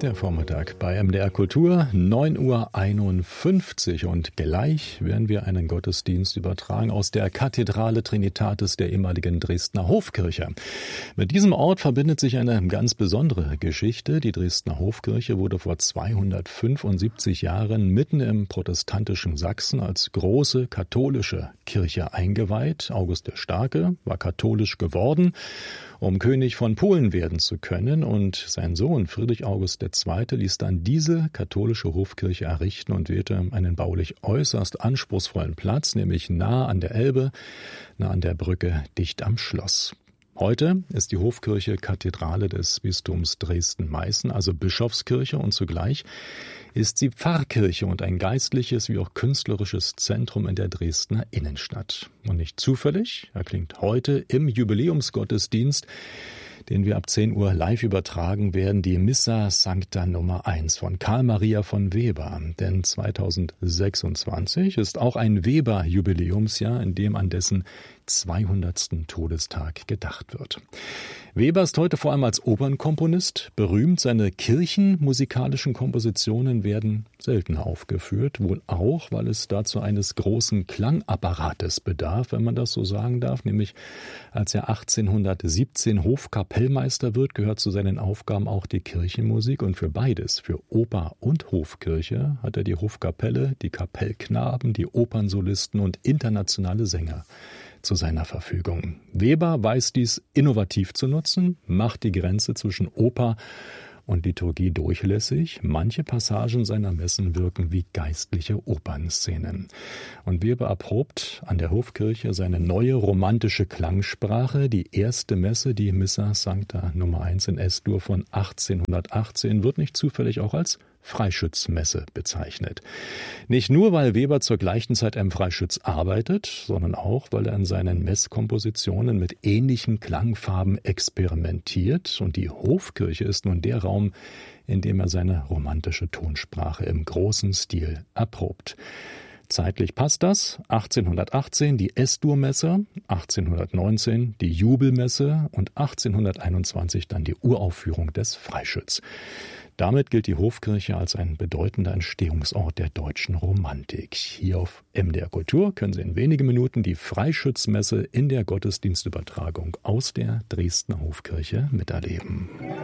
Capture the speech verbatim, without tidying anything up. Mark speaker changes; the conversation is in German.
Speaker 1: Der Vormittag bei M D R Kultur, neun Uhr einundfünfzig, und gleich werden wir einen Gottesdienst übertragen aus der Kathedrale Trinitatis der ehemaligen Dresdner Hofkirche. Mit diesem Ort verbindet sich eine ganz besondere Geschichte. Die Dresdner Hofkirche wurde vor zweihundertfünfundsiebzig Jahren mitten im protestantischen Sachsen als große katholische Kirche eingeweiht. August der Starke war katholisch geworden, um König von Polen werden zu können, und sein Sohn Friedrich August der Zweite ließ dann diese katholische Hofkirche errichten und wählte einen baulich äußerst anspruchsvollen Platz, nämlich nah an der Elbe, nah an der Brücke, dicht am Schloss. Heute ist die Hofkirche Kathedrale des Bistums Dresden-Meißen, also Bischofskirche, und zugleich ist sie Pfarrkirche und ein geistliches wie auch künstlerisches Zentrum in der Dresdner Innenstadt. Und nicht zufällig erklingt heute im Jubiläumsgottesdienst, den wir ab zehn Uhr live übertragen werden, die Missa Sancta Nummer eins von Karl Maria von Weber. Denn zweitausendsechsundzwanzig ist auch ein Weber-Jubiläumsjahr, in dem an dessen zweihundertsten Todestag gedacht wird. Weber ist heute vor allem als Opernkomponist berühmt. Seine kirchenmusikalischen Kompositionen werden seltener aufgeführt, wohl auch, weil es dazu eines großen Klangapparates bedarf, wenn man das so sagen darf. Nämlich als er achtzehnhundertsiebzehn Hofkapellmeister wird, gehört zu seinen Aufgaben auch die Kirchenmusik. Und für beides, für Oper und Hofkirche, hat er die Hofkapelle, die Kapellknaben, die Opernsolisten und internationale Sänger zu seiner Verfügung. Weber weiß dies innovativ zu nutzen, macht die Grenze zwischen Oper und Liturgie durchlässig. Manche Passagen seiner Messen wirken wie geistliche Opernszenen. Und Weber erprobt an der Hofkirche seine neue romantische Klangsprache. Die erste Messe, die Missa Sancta Nummer eins in S-Dur von achtzehnhundertachtzehn, wird nicht zufällig auch als Freischützmesse bezeichnet. Nicht nur, weil Weber zur gleichen Zeit im Freischütz arbeitet, sondern auch, weil er in seinen Messkompositionen mit ähnlichen Klangfarben experimentiert. Und die Hofkirche ist nun der Raum, in dem er seine romantische Tonsprache im großen Stil erprobt. Zeitlich passt das. achtzehnhundertachtzehn die S-Dur-Messe, achtzehnhundertneunzehn die Jubelmesse und achtzehnhunderteinundzwanzig dann die Uraufführung des Freischütz. Damit gilt die Hofkirche als ein bedeutender Entstehungsort der deutschen Romantik. Hier auf M D R Kultur können Sie in wenigen Minuten die Freischützmesse in der Gottesdienstübertragung aus der Dresdner Hofkirche miterleben.